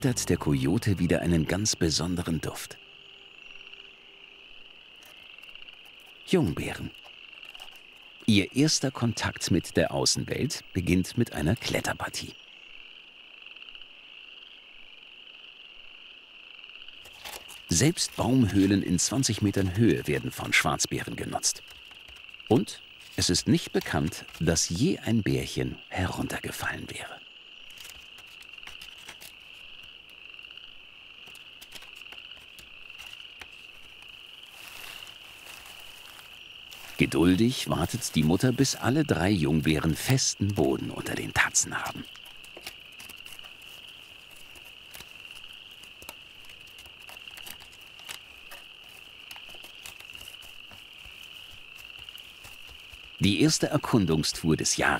hat der Kojote wieder einen ganz besonderen Duft. Jungbären. Ihr erster Kontakt mit der Außenwelt beginnt mit einer Kletterpartie. Selbst Baumhöhlen in 20 Metern Höhe werden von Schwarzbären genutzt. Und es ist nicht bekannt, dass je ein Bärchen heruntergefallen wäre. Geduldig wartet die Mutter, bis alle 3 Jungbären festen Boden unter den Tatzen haben. Die erste Erkundungstour des Jahres